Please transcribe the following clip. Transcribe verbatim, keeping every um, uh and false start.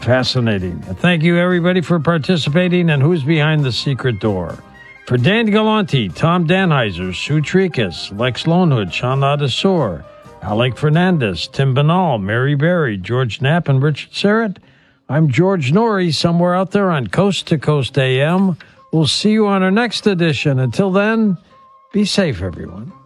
Fascinating. Thank you, everybody, for participating. And who's behind the secret door? For Dan Galante, Tom Danheiser, Sue Tricas, Lex Lonehood, Sean Adesor, Alec Fernandez, Tim Banal, Mary Berry, George Knapp, and Richard Serrett, I'm George Norrie, somewhere out there on Coast to Coast A M. We'll see you on our next edition. Until then, be safe, everyone.